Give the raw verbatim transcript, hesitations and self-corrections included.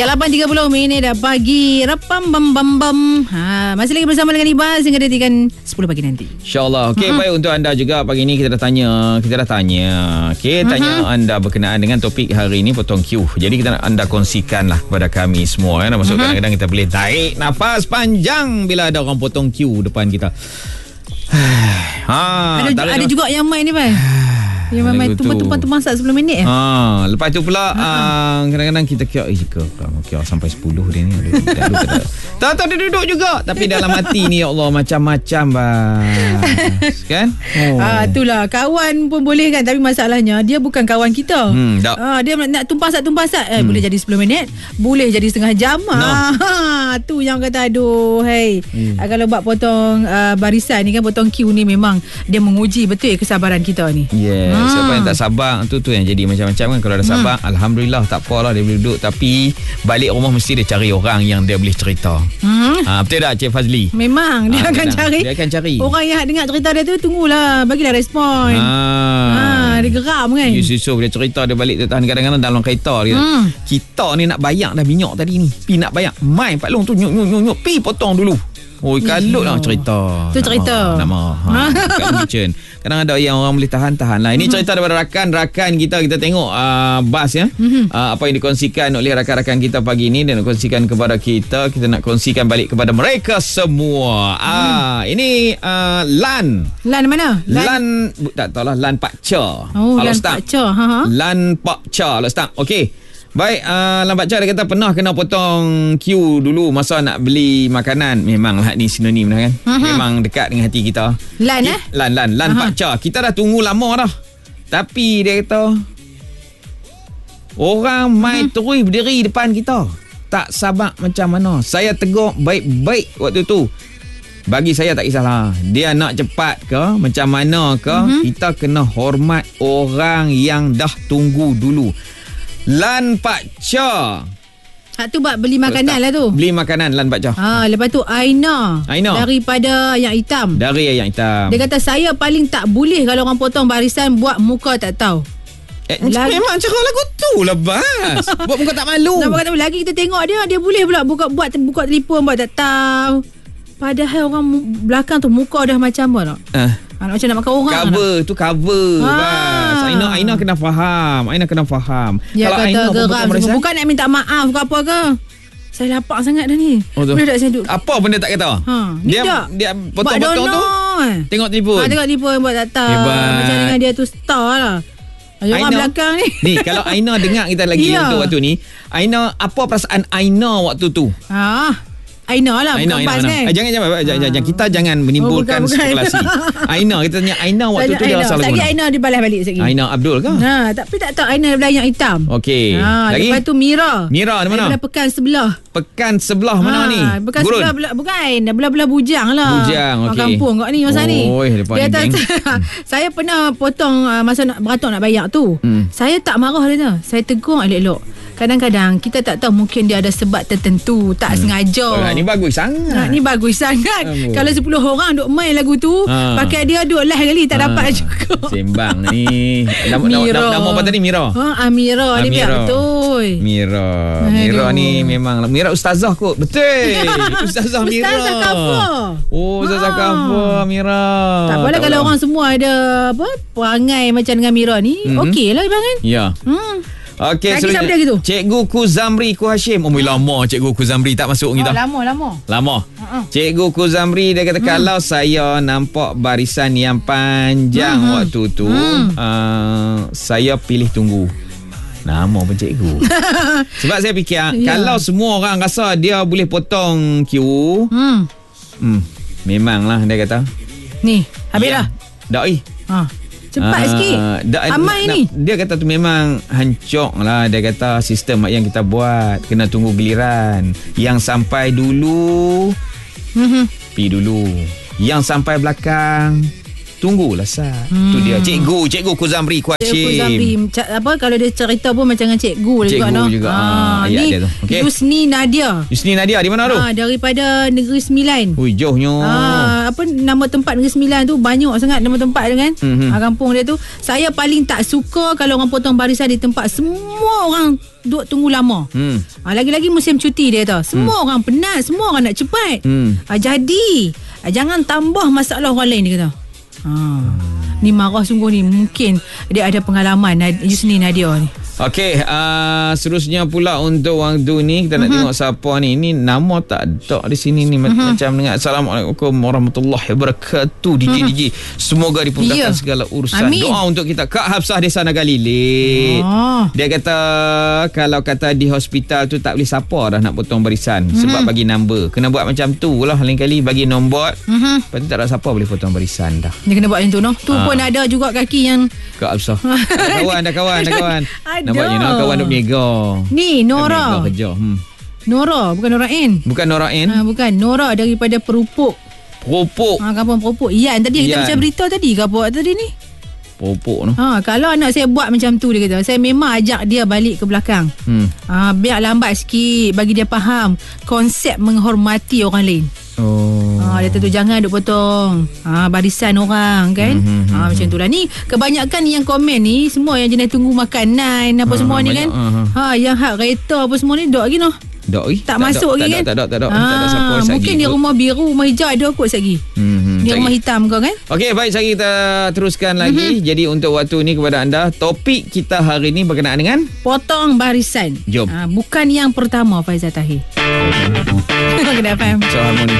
lapan tiga puluh minit dah pagi. Rapam bam bam bam. Ha, masih lagi bersama dengan Ibas hingga detikkan sepuluh pagi nanti. InsyaAllah. Okey, uh-huh. Baik untuk anda juga pagi ni kita dah tanya, kita dah tanya. Okey, uh-huh. tanya anda berkenaan dengan topik hari ini, potong Q. Jadi kita nak anda kongsikanlah kepada kami semua kan. Maksud uh-huh. kadang-kadang kita boleh tarik nafas panjang bila ada orang potong Q depan kita. Ha, ada ada juga yang main ni, Bang. Yang memang tumpang-tumpang termasak sepuluh minit eh? Ha, lepas tu pula ha. uh, kadang-kadang kita kira eh ke kira sampai sepuluh dia ni. Tak tahu dia duduk juga. Tapi dalam hati ni ya Allah macam-macam bas. Kan? Oh. Ah, itulah kawan pun boleh kan, tapi masalahnya dia bukan kawan kita. Hmm, ah, dia nak tumpang-tumpang eh hmm. boleh jadi sepuluh minit, boleh jadi setengah jam. No. Ah, tu yang kata aduh, hey. Hmm. Ah, kalau buat potong uh, barisan ni kan, potong queue ni memang dia menguji betul kesabaran kita ni. Yeah. Hmm. Siapa yang tak sabar tu tu yang jadi macam-macam kan. Kalau ada sabar hmm. alhamdulillah tak apalah, dia boleh duduk. Tapi balik rumah mesti dia cari orang yang dia boleh cerita. hmm. ha, Betul tak Cik Fazli? Memang dia ha, akan cari Dia akan cari orang yang dengar cerita dia tu. Tunggulah, bagilah respon. ha. ha, Dia geram kan. Yusuf dia cerita dia balik tu tahan kadang-kadang dalam kereta dia. hmm. Kita ni nak bayar dah minyak tadi ni, pi nak bayar mai Pak Long tu nyuk nyuk nyuk nyuk pi potong dulu. Oh, kalut lah cerita. Tu cerita. Nak marah. Ha, kat kitchen. Kadang ada yang orang boleh tahan-tahan lah. Ini mm-hmm. cerita daripada rakan-rakan kita. Kita tengok uh, Bas ya. Mm-hmm. Uh, apa yang dikongsikan oleh rakan-rakan kita pagi ini dan dikongsikan kepada kita. Kita nak kongsikan balik kepada mereka semua. Mm. Ah, ini uh, Lan. Lan mana? Lan, Lan tak tahu lah. Lan Pak Cha. Oh, Lan Pak Cha. Ha. Lan Pak Cha. Let's start. Okey. Baik, uh, Lambat Cah dia kata pernah kena potong queue dulu masa nak beli makanan. Memanglah ni sinonim dah kan. Uh-huh. Memang dekat dengan hati kita. Lan eh? Lan, Lan, Lan uh-huh. Pak Cah. Kita dah tunggu lama dah. Tapi dia kata orang mai uh-huh. terus berdiri depan kita. Tak sabar macam mana. Saya tegur baik-baik waktu tu. Bagi saya tak kisahlah. Dia nak cepat ke, macam mana ke, uh-huh. kita kena hormat orang yang dah tunggu dulu. Lan Pak Cha. Hak tu buat beli makanan lah tu. Beli makanan Lan Pak Cha. Ha, lepas tu Aina. Aina. Daripada yang hitam. Dari yang hitam. Dia kata saya paling tak boleh kalau orang potong barisan buat muka tak tahu. Eh, lagi, memang cara lagu tu lah Bas. Buat muka tak malu. Nak buat tak malu. Lagi kita tengok dia, dia boleh pula buka buat buka telefon buat tak tahu. Padahal orang belakang tu muka dah macam mana? Uh. Ha, macam nak makan orang. Cover tu cover. Ha. Bas. Aina Aina kena faham. Aina kena faham. Dia kalau kata Aina geram semua. Bukan nak minta maaf ke apa ke. Saya lapar sangat dah ni. Oh, boleh tak saya duduk? Apa benda tak kata? Ha, dia tak. Dia potong-potong tu. Tengok telefon. Ha, tengok telefon buat tak tahu. Macam dengan dia tu star lah. Aina, orang belakang ni. Ni kalau Aina dengar kita lagi yeah. untuk waktu ni. Aina, apa perasaan Aina waktu tu? Ha. Aina lah, bukan Bas kan. Eh, jangan, jangan, jangan, jangan. Kita jangan menimbulkan oh, spekulasi. Aina, kita tanya Aina waktu tu dia asal lagu. Lagi Aina dia balas balik sekali. Aina Abdul ke? Ha, tapi tak tahu Aina daripada yang hitam. Okey. Ha, lagi? Lepas tu Mira. Mira di mana? Daripada pekan sebelah. Pekan sebelah mana ha, ni? Pekan Gurun. Sebelah, bukan. Belah-belah Bujang lah. Bujang, okey. Kampung kat ni masa oh, ni. Dia kata, saya pernah potong uh, masa nak beratuk nak bayar tu. Hmm. Saya tak marah dia tu. Saya tegur elok-elok. Kadang-kadang kita tak tahu, mungkin dia ada sebab tertentu, tak hmm. sengaja. Oh, ni bagus sangat. Nah, ni bagus sangat. Oh. Kalau sepuluh orang duk main lagu tu, ha. pakai dia duk live kali tak ha. dapat juga. Sembang ni. Nama, nama, nama apa tadi? Mira. Ha, Amira ni biar betul. Mira. Mira ni memang Mira ustazah kot. Betul. Ustazah Mira. Ustazah cover. Oh, ustazah ha. cover Mira. Tak apalah kalau orang semua ada apa perangai macam dengan Mira ni, mm-hmm. okeylah bang kan? Ya. Hmm. Okey, siapa dia gitu? Cikgu Kuzamri Kuhashim. Oh, lama Cikgu Kuzamri tak masuk kita. Oh, lama, lama. Lama. Uh-uh. Cikgu Kuzamri dia kata hmm. kalau saya nampak barisan yang panjang hmm. waktu tu, hmm. uh, saya pilih tunggu. Nama pun cikgu. Sebab saya fikir yeah. kalau semua orang rasa dia boleh potong queue, hmm. hmm, memanglah dia kata. Ni, habislah. Ya. Dah eh. Ha. Cepat uh, sikit. Da, Amai na, ni. Dia kata tu memang hancur lah. Dia kata sistem yang kita buat kena tunggu giliran. Yang sampai dulu mm-hmm. pi dulu. Yang sampai belakang tunggulah Sat. Hmm. Tu dia. Cikgu, Cikgu Kuzamri Kuachim. Cikgu Kuzamri. Apa, kalau dia cerita pun macam dengan cikgu, cikgu juga. juga. Ha, ah, ni dia tu. Okay. Yusni Nadia. Yusni Nadia di mana tu? Ha, daripada Negeri Sembilan. Ui, jauhnya. Ha, apa nama tempat Negeri Sembilan tu, banyak sangat nama tempat dia kan. Mm-hmm. Ha, kampung dia tu. Saya paling tak suka kalau orang potong barisan di tempat semua orang duduk tunggu lama. Hmm. Ha, lagi-lagi musim cuti dia tu. Semua hmm. orang penat, semua orang nak cepat. Hmm. Ha, jadi, ha, jangan tambah masalah orang lain, dia kata. Ha. Hmm. Ni marah sungguh ni. Mungkin dia ada pengalaman Yusni Nadia ni. Okey, uh, seterusnya pula untuk waktu ni kita nak uh-huh. tengok siapa ni. Ini nama tak ada di sini ni uh-huh. macam dengan Assalamualaikum warahmatullahi wabarakatuh. D J uh-huh. D J semoga dimudahkan yeah. segala urusan. Amin. Doa untuk kita. Kak Hafsah Desa Nagalile. Oh. Dia kata kalau kata di hospital tu tak boleh siapa dah nak potong barisan uh-huh. sebab bagi number. Kena buat macam tu lah lain kali bagi nombor. Uh-huh. Lepas tu tak ada siapa boleh potong barisan dah. Dia kena buat macam tu noh. Tu ha. pun ada juga kaki yang Kak Hafsah. Dah kawan, dah kawan, dah kawan. Nampaknya nak kawan duk berniaga. Ni Nora. Kerja. Hmm. Nora, bukan Nora N. Bukan Nora N. Ha, bukan Nora daripada Perupuk. Perupuk. Ha, kampung Perupuk. Iyan tadi Iyan. Kita baca berita tadi ke apa tadi ni? Perupuk tu. Ha, kalau anak saya buat macam tu, dia kata, saya memang ajak dia balik ke belakang. Hmm. Ha, biar lambat sikit bagi dia faham konsep menghormati orang lain. Oh. Ha, dia kata tu jangan duk potong ha, barisan orang kan. Mm-hmm. Ha, macam tu lah. Ni kebanyakan yang komen ni semua yang jenis tunggu makanan apa ha, semua ni kan. Uh-huh. Ha, yang hak kereta apa semua ni dok lagi noh. Dok lagi. Tak, tak masuk lagi kan. Tak ada, tak ada, tak ada. Tak ada siapa lagi. Mungkin di rumah biru, rumah hijau ada kot lagi. Mm-hmm. Di rumah hitam kau kan. Okey, baik, sekali kita teruskan lagi. Mm-hmm. Jadi untuk waktu ni kepada anda, topik kita hari ni berkenaan dengan potong barisan. Jom. Ha, bukan yang pertama Faizal Tahir. Kena F M. So harmoni.